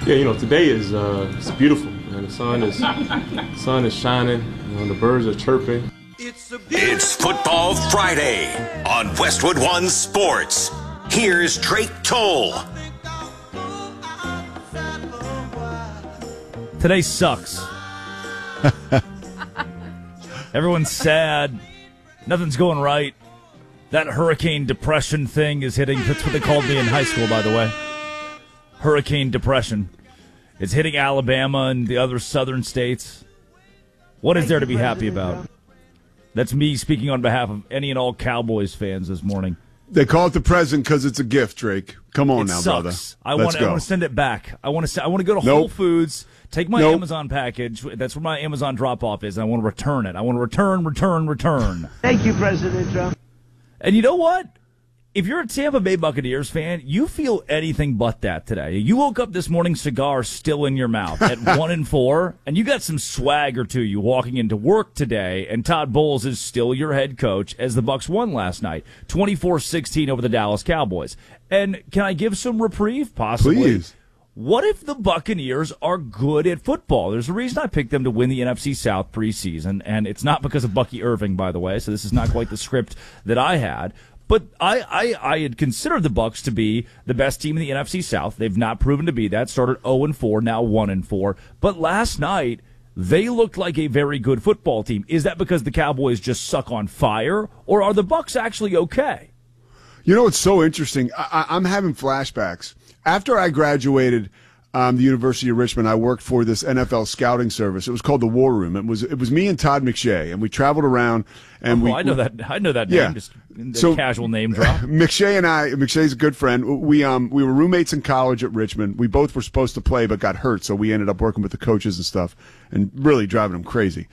Yeah, today is it's beautiful, man. The sun is shining. The birds are chirping. It's Football Friday on Westwood One Sports. Here's Drake Toll. Today sucks. Everyone's sad. Nothing's going right. That hurricane depression thing is hitting. That's what they called me in high school, by the way. Hurricane depression. It's hitting Alabama and the other southern states. What is there to be happy about? That's me speaking on behalf of any and all Cowboys fans this morning. They call it the present because it's a gift, Drake. Come on now, brother. I want to send it back. I want to go to Whole Foods, take my Amazon package. That's where my Amazon drop-off is, and I want to return it. I want to return. Thank you, President Trump. And you know what? If you're a Tampa Bay Buccaneers fan, you feel anything but that today. You woke up this morning, cigar still in your mouth at 1-4, and you got some swagger to you walking into work today, and Todd Bowles is still your head coach as the Bucs won last night, 24-16 over the Dallas Cowboys. And can I give some reprieve? Possibly. Please. What if the Buccaneers are good at football? There's a reason I picked them to win the NFC South preseason, and it's not because of Bucky Irving, by the way, so this is not quite the script that I had. But I had considered the Bucs to be the best team in the NFC South. They've not proven to be that. Started 0-4, now 1-4. But last night, they looked like a very good football team. Is that because the Cowboys just suck on fire, or are the Bucs actually okay? You know, it's so interesting. I'm having flashbacks. After I graduated the University of Richmond, I worked for this NFL scouting service. It was called the War Room. It was me and Todd McShay, and we traveled around. And I know that name. Just a casual name drop. McShay's a good friend. We were roommates in college at Richmond. We both were supposed to play, but got hurt, so we ended up working with the coaches and stuff, and really driving them crazy.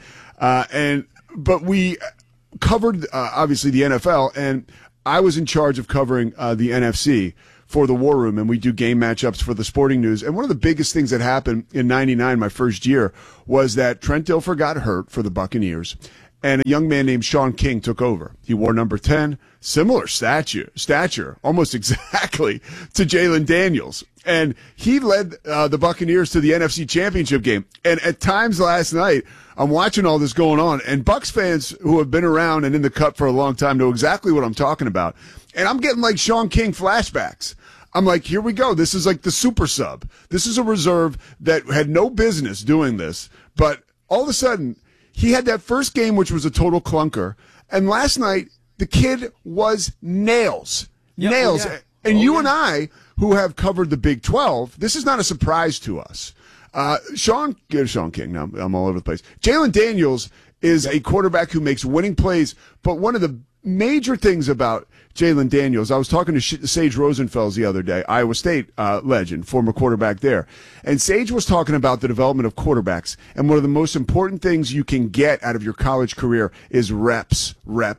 But we covered obviously the NFL, and I was in charge of covering the NFC for the War Room, and we do game matchups for the Sporting News. And one of the biggest things that happened in '99, my first year, was that Trent Dilfer got hurt for the Buccaneers, and a young man named Sean King took over. He wore number 10, similar stature, almost exactly to Jalen Daniels. And he led the Buccaneers to the NFC Championship game. And at times last night, I'm watching all this going on, and Bucs fans who have been around and in the cut for a long time know exactly what I'm talking about. And I'm getting like Sean King flashbacks. I'm like, here we go. This is like the super sub. This is a reserve that had no business doing this. But all of a sudden, he had that first game, which was a total clunker. And last night, the kid was nails. Yep, nails. yeah. And and I, who have covered the Big 12, this is not a surprise to us. Sean King, now I'm all over the place. Jalen Daniels is a quarterback who makes winning plays, but one of the major things about Jalen Daniels, I was talking to Sage Rosenfels the other day, Iowa State legend, former quarterback there, and Sage was talking about the development of quarterbacks, and one of the most important things you can get out of your college career is reps.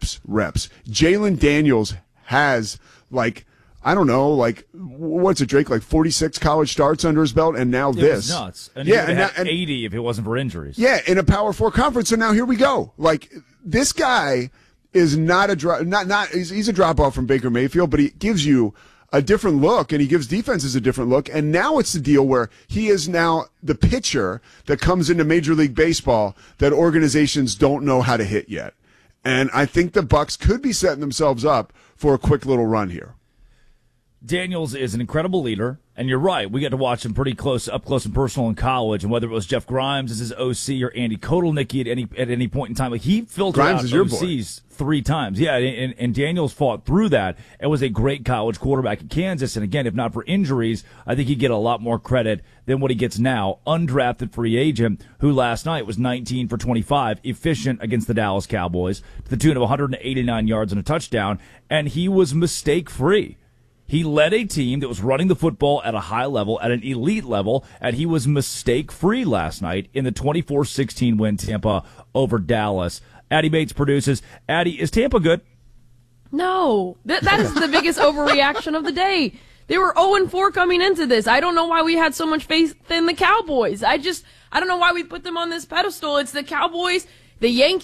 Jalen Daniels has, what's it, Drake, like 46 college starts under his belt, and now this. It was nuts. And he would have had 80 if it wasn't for injuries. Yeah, in a Power 4 conference, so now here we go. Like, this guy is not he's a drop off from Baker Mayfield, but he gives you a different look, and he gives defenses a different look. And now it's the deal where he is now the pitcher that comes into Major League Baseball that organizations don't know how to hit yet. And I think the Bucs could be setting themselves up for a quick little run here. Daniels is an incredible leader, and you're right. We got to watch him pretty up close and personal in college, and whether it was Jeff Grimes as his OC or Andy Kotelnicki at any point in time, like he filtered out OCs 3 times. Yeah, and Daniels fought through that and was a great college quarterback at Kansas. And again, if not for injuries, I think he'd get a lot more credit than what he gets now. Undrafted free agent who last night was 19 for 25, efficient against the Dallas Cowboys to the tune of 189 yards and a touchdown, and he was mistake-free. He led a team that was running the football at a high level, at an elite level, and he was mistake-free last night in the 24-16 win Tampa over Dallas. Addie Bates produces. Addie, is Tampa good? No. That is the biggest overreaction of the day. They were 0-4 coming into this. I don't know why we had so much faith in the Cowboys. I don't know why we put them on this pedestal. It's the Cowboys, the Yankees,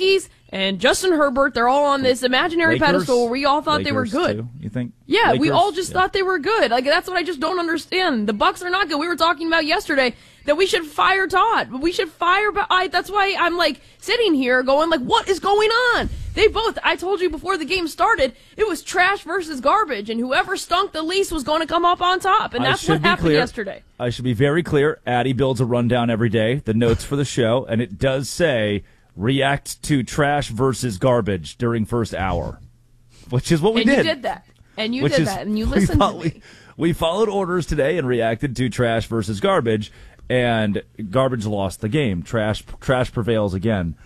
and Justin Herbert. They're all on this imaginary pedestal where we all thought they were good. Too, you think? Yeah, Lakers? we all just thought they were good. Like, that's what I just don't understand. The Bucks are not good. We were talking about yesterday that we should fire Todd. We should fire. That's why I'm like sitting here going like, what is going on? I told you before the game started, it was trash versus garbage, and whoever stunk the least was going to come up on top, and that's what happened yesterday. I should be very clear. Addie builds a rundown every day, the notes for the show, and it does say react to trash versus garbage during first hour, which is what we did. And you did that. And you did that, and you listened to me. We followed orders today and reacted to trash versus garbage, and garbage lost the game. Trash prevails again.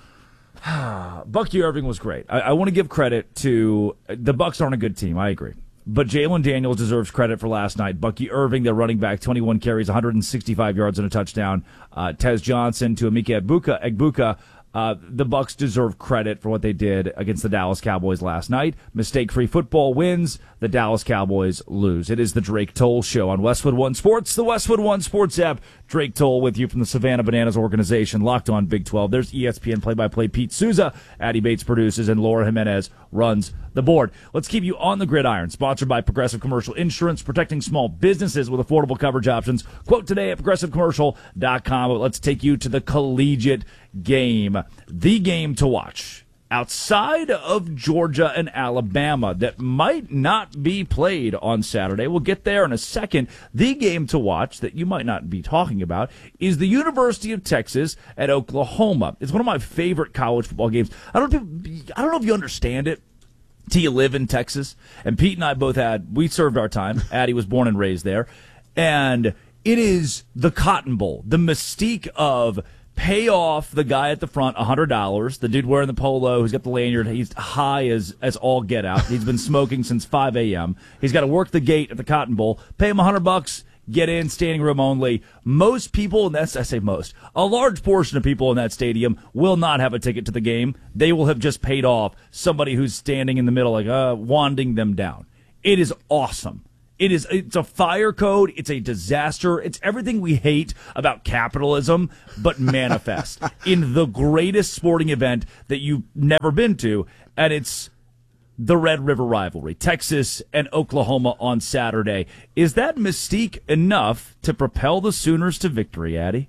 Bucky Irving was great. I want to give credit to the Bucks aren't a good team. I agree. But Jalen Daniels deserves credit for last night. Bucky Irving, their running back, 21 carries, 165 yards and a touchdown. Tez Johnson to Emeka Egbuka. The Bucks deserve credit for what they did against the Dallas Cowboys last night. Mistake-free football wins. The Dallas Cowboys lose. It is the Drake Toll Show on Westwood One Sports, the Westwood One Sports app. Drake Toll with you from the Savannah Bananas organization, Locked On Big 12. There's ESPN play-by-play Pete Souza. Addie Bates produces, and Laura Jimenez runs the board. Let's keep you on the gridiron. Sponsored by Progressive Commercial Insurance, protecting small businesses with affordable coverage options. Quote today at progressivecommercial.com. But let's take you to the collegiate game. The game to watch outside of Georgia and Alabama that might not be played on Saturday. We'll get there in a second. The game to watch that you might not be talking about is the University of Texas at Oklahoma. It's one of my favorite college football games. I don't know if you understand it till you live in Texas. And Pete and I we served our time. Addie was born and raised there. And it is the Cotton Bowl, the mystique of pay off the guy at the front $100, the dude wearing the polo who's got the lanyard. He's high as all get out. He's been smoking since 5 a.m. He's got to work the gate at the Cotton Bowl. Pay him $100, get in, standing room only. Most people, and I say most, a large portion of people in that stadium will not have a ticket to the game. They will have just paid off somebody who's standing in the middle, like wanding them down. It is awesome. It's a fire code. It's a disaster. It's everything we hate about capitalism, but manifest in the greatest sporting event that you've never been to. And it's the Red River rivalry, Texas and Oklahoma on Saturday. Is that mystique enough to propel the Sooners to victory, Addie?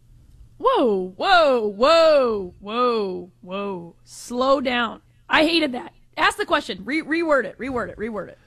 Whoa, whoa, whoa, whoa, whoa. Slow down. I hated that. Ask the question. Reword it.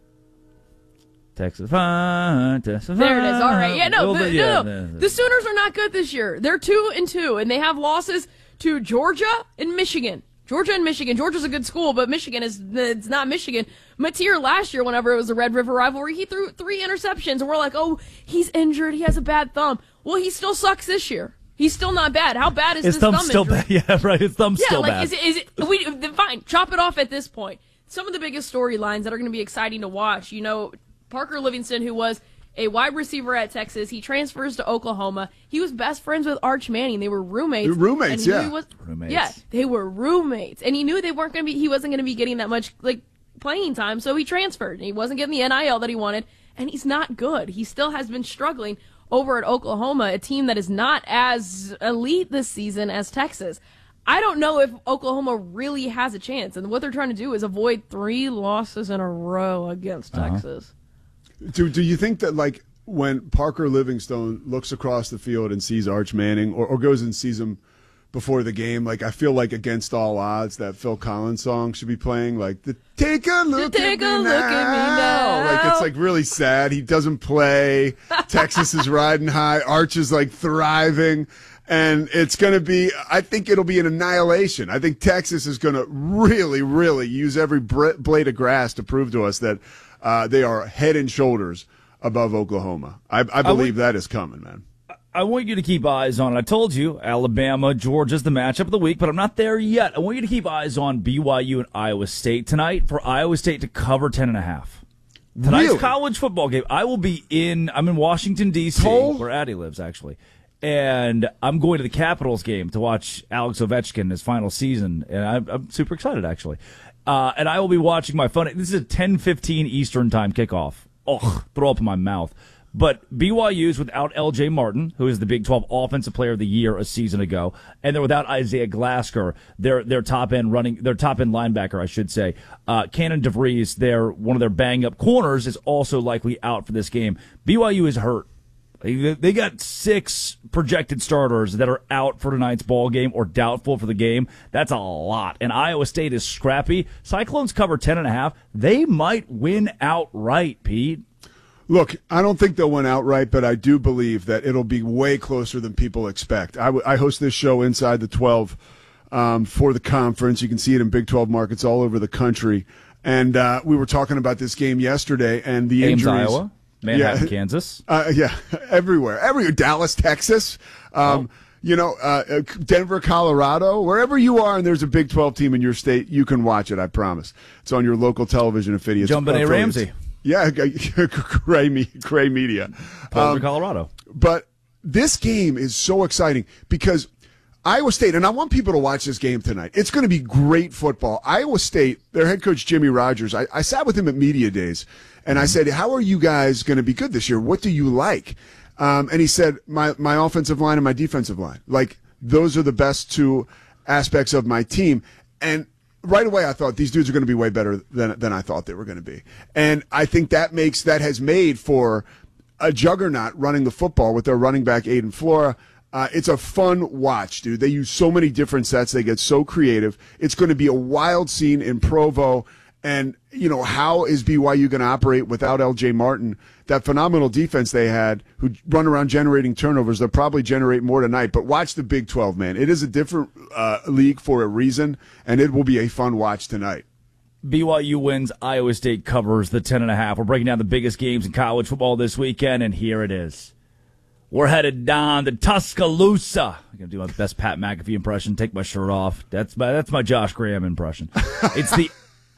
Texas fun. There it is. All right. Yeah, no. The Sooners are not good this year. They're 2-2, and they have losses to Georgia and Michigan. Georgia's a good school, but Michigan it's not Michigan. Mateer last year, whenever it was the Red River rivalry, he threw 3 interceptions, and we're like, oh, he's injured. He has a bad thumb. Well, he still sucks this year. He's still not bad. How bad is his thumb still injury? Bad? Yeah, right. His thumb's still bad. Is it? Fine. Chop it off at this point. Some of the biggest storylines that are going to be exciting to watch, Parker Livingston, who was a wide receiver at Texas, he transfers to Oklahoma. He was best friends with Arch Manning. They were roommates. Roommates. Yeah, they were roommates, and he knew he wasn't going to be getting that much playing time, so he transferred. And he wasn't getting the NIL that he wanted, and he's not good. He still has been struggling over at Oklahoma, a team that is not as elite this season as Texas. I don't know if Oklahoma really has a chance, and what they're trying to do is avoid 3 losses in a row against Texas. Do you think that, when Parker Livingstone looks across the field and sees Arch Manning or goes and sees him before the game, I feel like Against All Odds, that Phil Collins song should be playing, Take a look at me now. It's, really sad. He doesn't play. Texas is riding high. Arch is, thriving. And it's going to be, I think it'll be an annihilation. I think Texas is going to really, really use every blade of grass to prove to us that they are head and shoulders above Oklahoma. I believe that is coming, man. I want you to keep eyes on it. I told you, Alabama, Georgia's the matchup of the week, but I'm not there yet. I want you to keep eyes on BYU and Iowa State tonight for Iowa State to cover 10.5. Tonight's college football game. I'm in Washington, D.C., where Addie lives, actually. And I'm going to the Capitals game to watch Alex Ovechkin his final season, and I'm super excited, actually. And I will be watching my phone. This is a 10:15 Eastern time kickoff. Oh, throw up in my mouth. But BYU's without L.J. Martin, who is the Big 12 Offensive Player of the Year a season ago, and they're without Isaiah Glasker, their top end linebacker, I should say. Cannon DeVries, one of their bang up corners, is also likely out for this game. BYU is hurt. They got 6 projected starters that are out for tonight's ball game or doubtful for the game. That's a lot. And Iowa State is scrappy. Cyclones cover 10.5. They might win outright, Pete. Look, I don't think they'll win outright, but I do believe that it'll be way closer than people expect. I host this show Inside the 12 for the conference. You can see it in Big 12 markets all over the country. And we were talking about this game yesterday and the Ames, injuries. Iowa. Manhattan, Kansas. Everywhere. Dallas, Texas. Denver, Colorado. Wherever you are and there's a Big 12 team in your state, you can watch it, I promise. It's on your local television affiliates. John Benet Ramsey. Yeah, Gray Media. Colorado. But this game is so exciting because Iowa State, and I want people to watch this game tonight. It's going to be great football. Iowa State, their head coach, Jimmy Rogers, I sat with him at Media Days, and I said, how are you guys going to be good this year? What do you like? And he said, my offensive line and my defensive line. Like, those are the best 2 aspects of my team. And right away, I thought these dudes are going to be way better than I thought they were going to be. And I think that has made for a juggernaut running the football with their running back, Aiden Flora. It's a fun watch, dude. They use so many different sets. They get so creative. It's going to be a wild scene in Provo. And, how is BYU going to operate without L.J. Martin? That phenomenal defense they had, who run around generating turnovers, they'll probably generate more tonight. But watch the Big 12, man. It is a different league for a reason, and it will be a fun watch tonight. BYU wins, Iowa State covers the 10.5. We're breaking down the biggest games in college football this weekend, and here it is. We're headed down to Tuscaloosa. I'm going to do my best Pat McAfee impression, take my shirt off. That's my Josh Graham impression. It's the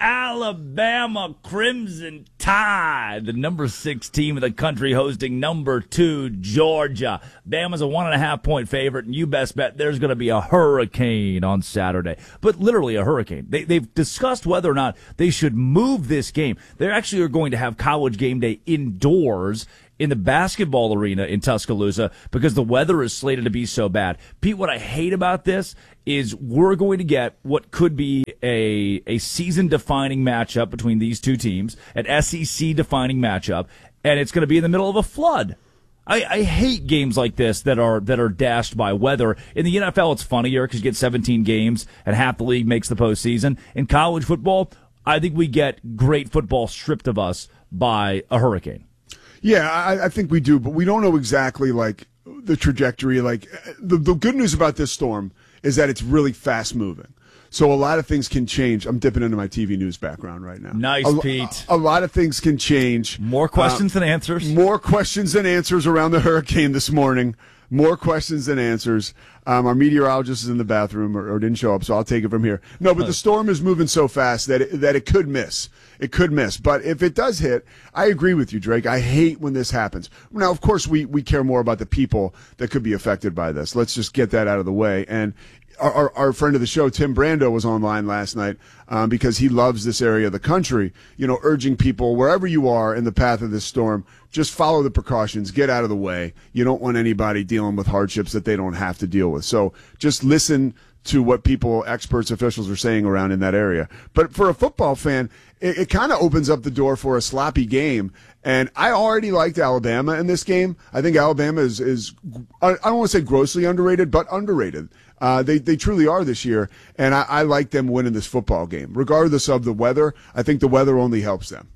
Alabama Crimson Tide, the number 6 team of the country, hosting number 2 Georgia. Bama's a 1.5-point favorite, and you best bet there's going to be a hurricane on Saturday. But literally a hurricane. They've discussed whether or not they should move this game. They actually are going to have College Game Day indoors in the basketball arena in Tuscaloosa because the weather is slated to be so bad. Pete, what I hate about this is we're going to get what could be a season-defining matchup between these 2 teams, an SEC-defining matchup, and it's going to be in the middle of a flood. I hate games like this that are dashed by weather. In the NFL, it's funnier because you get 17 games and half the league makes the postseason. In college football, I think we get great football stripped of us by a hurricane. Yeah, I think we do, but we don't know exactly, the trajectory. The good news about this storm is that it's really fast-moving. So a lot of things can change. I'm dipping into my TV news background right now. Nice, Pete. A lot of things can change. More questions than answers. More questions than answers around the hurricane this morning. More questions than answers. Our meteorologist is in the bathroom or didn't show up, so I'll take it from here. No, but the storm is moving so fast that it could miss. It could miss. But if it does hit, I agree with you, Drake. I hate when this happens. Now, of course, we care more about the people that could be affected by this. Let's just get that out of the way. And our friend of the show, Tim Brando, was online last night because he loves this area of the country, urging people, wherever you are in the path of this storm, just follow the precautions, get out of the way. You don't want anybody dealing with hardships that they don't have to deal with. So just listen to what people, experts, officials are saying around in that area. But for a football fan, it kind of opens up the door for a sloppy game. And I already liked Alabama in this game. I think Alabama is I don't want to say grossly underrated, but underrated. They truly are this year. And I like them winning this football game. Regardless of the weather, I think the weather only helps them.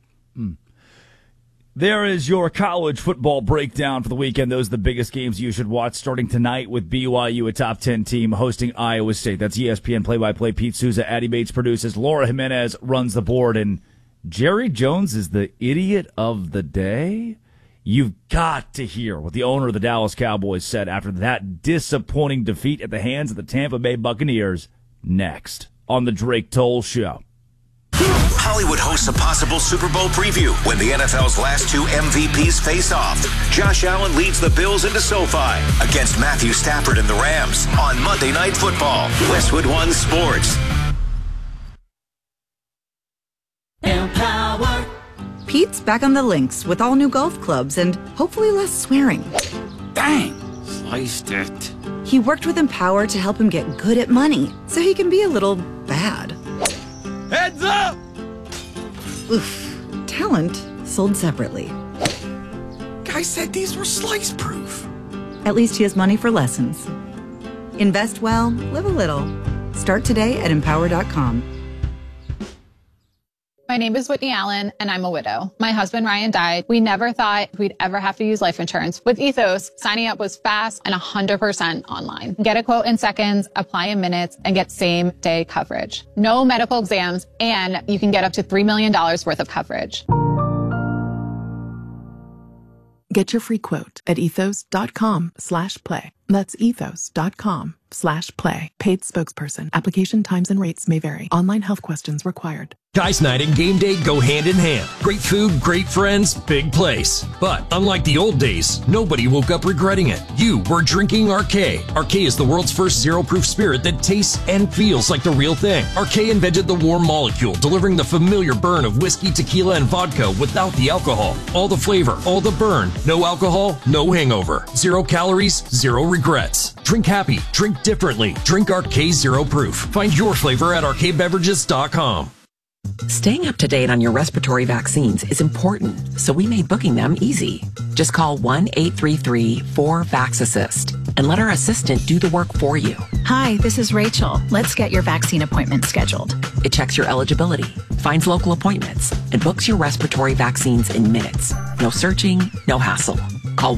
There is your college football breakdown for the weekend. Those are the biggest games you should watch, starting tonight with BYU, a top 10 team, hosting Iowa State. That's ESPN play-by-play. Pete Souza, Addie Bates produces. Laura Jimenez runs the board. And Jerry Jones is the idiot of the day. You've got to hear what the owner of the Dallas Cowboys said after that disappointing defeat at the hands of the Tampa Bay Buccaneers next on the Drake Toll Show. Hollywood hosts a possible Super Bowl preview when the NFL's last 2 MVPs face off. Josh Allen leads the Bills into SoFi against Matthew Stafford and the Rams on Monday Night Football. Westwood One Sports. Empower. Pete's back on the links with all new golf clubs and hopefully less swearing. Dang, sliced it. He worked with Empower to help him get good at money so he can be a little bad. Heads up! Oof. Talent sold separately. Guy said these were slice proof. At least he has money for lessons. Invest well, live a little. Start today at Empower.com. My name is Whitney Allen, and I'm a widow. My husband, Ryan, died. We never thought we'd ever have to use life insurance. With Ethos, signing up was fast and 100% online. Get a quote in seconds, apply in minutes, and get same-day coverage. No medical exams, and you can get up to $3 million worth of coverage. Get your free quote at ethos.com/play. That's ethos.com/play. Paid spokesperson. Application times and rates may vary. Online health questions required. Guys Night and game day go hand in hand. Great food, great friends, big place. But unlike the old days, nobody woke up regretting it. You were drinking Arcay. Arcay is the world's first zero-proof spirit that tastes and feels like the real thing. Arcay invented the warm molecule, delivering the familiar burn of whiskey, tequila, and vodka without the alcohol. All the flavor, all the burn. No alcohol, no hangover. 0 calories, 0 regrets. Drink happy, drink differently. Drink Arcay Zero Proof. Find your flavor at arcaybeverages.com. Staying up to date on your respiratory vaccines is important, so we made booking them easy. Just call 1-833-4-VAX-ASSIST and let our assistant do the work for you. Hi, this is Rachel. Let's get your vaccine appointment scheduled. It checks your eligibility, finds local appointments, and books your respiratory vaccines in minutes. No searching, no hassle. Call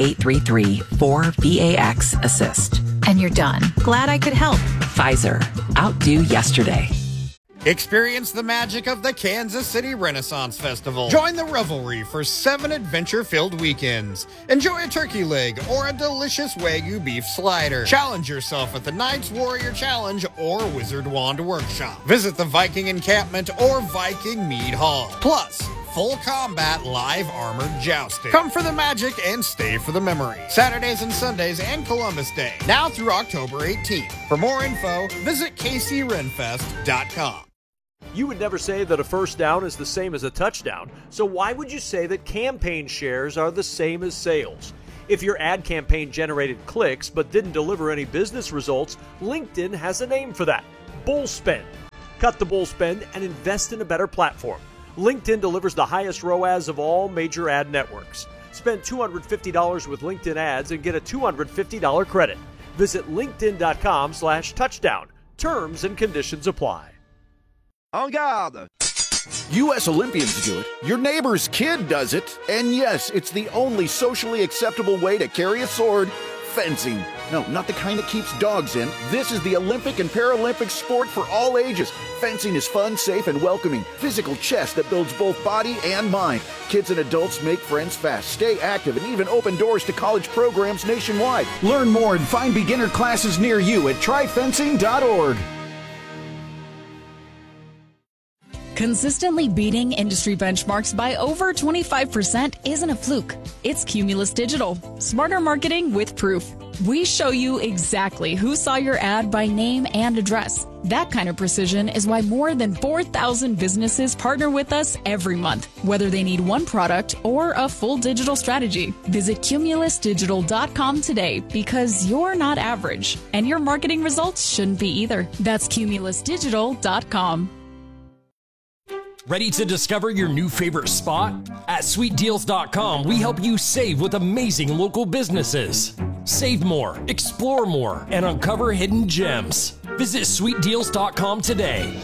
1-833-4-VAX-ASSIST. And you're done. Glad I could help. Pfizer. Outdo yesterday. Experience the magic of the Kansas City Renaissance Festival. Join the revelry for 7 adventure-filled weekends. Enjoy a turkey leg or a delicious Wagyu beef slider. Challenge yourself at the Knights Warrior Challenge or Wizard Wand Workshop. Visit the Viking Encampment or Viking Mead Hall. Plus, full combat live armored jousting. Come for the magic and stay for the memory. Saturdays and Sundays and Columbus Day. Now through October 18th. For more info, visit kcrenfest.com. You would never say that a first down is the same as a touchdown, so why would you say that campaign shares are the same as sales? If your ad campaign generated clicks but didn't deliver any business results, LinkedIn has a name for that: bull spend. Cut the bull spend and invest in a better platform. LinkedIn delivers the highest ROAS of all major ad networks. Spend $250 with LinkedIn ads and get a $250 credit. Visit linkedin.com/touchdown. Terms and conditions apply. En garde! U.S. Olympians do it. Your neighbor's kid does it. And yes, it's the only socially acceptable way to carry a sword: fencing. No, not the kind that keeps dogs in. This is the Olympic and Paralympic sport for all ages. Fencing is fun, safe, and welcoming. Physical chess that builds both body and mind. Kids and adults make friends fast, stay active, and even open doors to college programs nationwide. Learn more and find beginner classes near you at tryfencing.org. Consistently beating industry benchmarks by over 25% isn't a fluke. It's Cumulus Digital. Smarter marketing with proof. We show you exactly who saw your ad by name and address. That kind of precision is why more than 4,000 businesses partner with us every month, whether they need one product or a full digital strategy. Visit cumulusdigital.com today, because you're not average, and your marketing results shouldn't be either. That's cumulusdigital.com. Ready to discover your new favorite spot? At sweetdeals.com, we help you save with amazing local businesses. Save more, explore more, and uncover hidden gems. Visit sweetdeals.com today.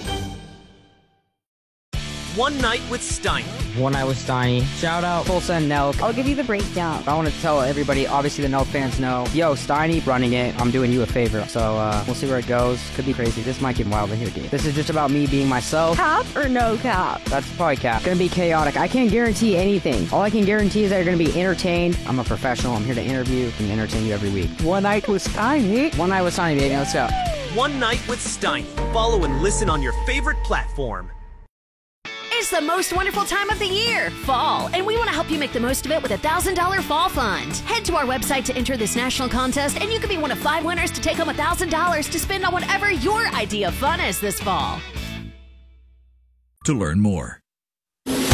One Night with Steiny. One Night with Steiny. Shout out Tulsa and Nelk. I'll give you the breakdown. I want to tell everybody, obviously the Nelk fans know, yo, Steiny running it. I'm doing you a favor. So we'll see where it goes. Could be crazy. This might get wild in here, dude. This is just about me being myself. Cap or no cap? That's probably cap. It's gonna be chaotic. I can't guarantee anything. All I can guarantee is that you're gonna be entertained. I'm a professional. I'm here to interview and entertain you every week. One Night with Steiny. One Night with Steiny, baby. Let's go. One Night with Steiny. Follow and listen on your favorite platform. It's the most wonderful time of the year, fall, and we want to help you make the most of it with a $1,000 fall fund. Head to our website to enter this national contest, and you could be one of 5 winners to take home $1,000 to spend on whatever your idea of fun is this fall. To learn more,